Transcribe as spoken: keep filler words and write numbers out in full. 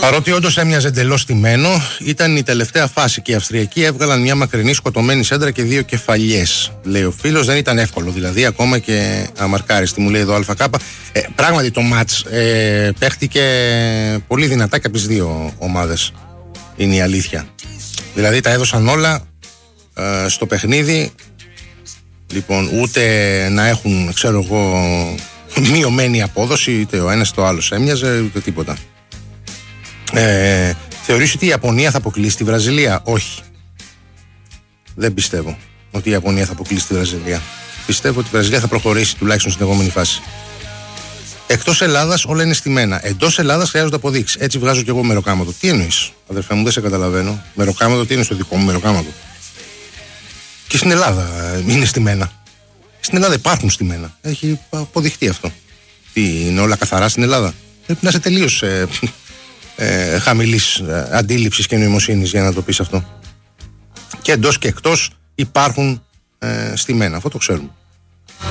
Παρότι όντως έμοιαζε εντελώς στημένο, ήταν η τελευταία φάση και οι Αυστριακοί έβγαλαν μια μακρινή σκοτωμένη σέντρα και δύο κεφαλιές. Λέει ο φίλος, δεν ήταν εύκολο δηλαδή, ακόμα και αμαρκάριστη, μου λέει εδώ ΑΚ. Ε, πράγματι το μάτς ε, παίχτηκε πολύ δυνατά και από τις δύο ομάδες. Είναι η αλήθεια. Δηλαδή τα έδωσαν όλα ε, στο παιχνίδι. Λοιπόν, ούτε να έχουν, ξέρω εγώ, μειωμένη απόδοση, είτε ο ένας είτε ο άλλος έμοιαζε, ούτε τίποτα. Ε, θεωρείς ότι η Ιαπωνία θα αποκλείσει τη Βραζιλία? Όχι. Δεν πιστεύω ότι η Ιαπωνία θα αποκλείσει τη Βραζιλία. Πιστεύω ότι η Βραζιλία θα προχωρήσει τουλάχιστον στην επόμενη φάση. Εκτός Ελλάδας όλα είναι στημένα. Εντός Ελλάδας χρειάζονται αποδείξεις. Έτσι βγάζω κι εγώ μεροκάματο. Τι εννοείς, αδερφέ μου, δεν σε καταλαβαίνω. Μεροκάματο, τι είναι στο δικό μου μεροκάματο? Και στην Ελλάδα είναι στημένα. Στην Ελλάδα υπάρχουν στημένα. Έχει αποδειχτεί αυτό. Τι είναι, όλα καθαρά στην Ελλάδα? Πρέπει να είσαι τελείως ε, ε, χαμηλής ε, αντίληψης και νοημοσύνης για να το πεις αυτό. Και εντός και εκτός υπάρχουν ε, στημένα. Αυτό το ξέρουμε.